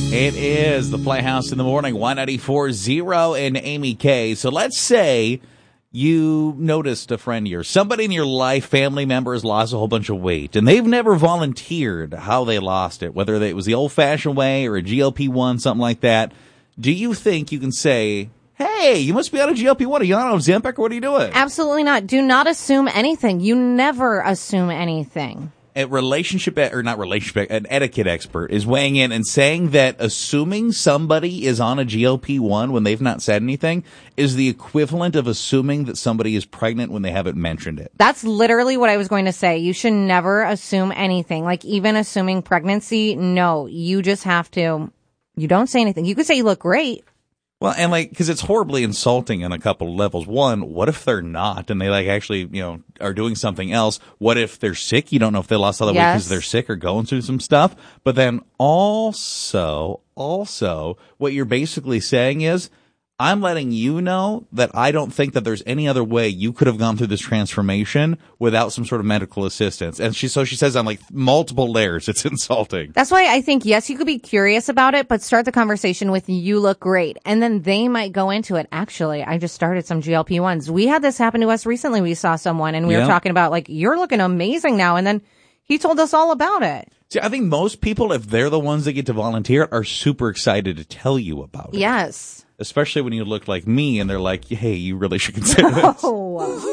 It is the Playhouse in the Morning, 194.0 and Amy K. So let's say you noticed a friend of yours, somebody in your life, family members lost a whole bunch of weight, and they've never volunteered how they lost it, whether it was the old-fashioned way or a GLP-1, something like that. Do you think you can say, hey, you must be on a GLP-1. Are you on Ozempic, or what are you doing? Absolutely not. Do not assume anything. You never assume anything. An etiquette expert is weighing in and saying that assuming somebody is on a GLP-1 when they've not said anything is the equivalent of assuming that somebody is pregnant when they haven't mentioned it. That's literally what I was going to say. You should never assume anything. Like even assuming pregnancy, no, you just have to, you don't say anything. You could say you look great. Well, and because it's horribly insulting on a couple of levels. One, what if they're not and they actually, are doing something else? What if they're sick? You don't know if they lost all the weight because they're sick or going through some stuff. But then also, what you're basically saying is, I'm letting you know that I don't think that there's any other way you could have gone through this transformation without some sort of medical assistance. And she says on multiple layers, it's insulting. That's why I think, yes, you could be curious about it, but start the conversation with you look great. And then they might go into it. Actually, I just started some GLP-1s. We had this happen to us recently. We saw someone and we were talking about you're looking amazing now. And then he told us all about it. See, I think most people, if they're the ones that get to volunteer, are super excited to tell you about it. Yes. Especially when you look like me and they're like, hey, you really should consider this.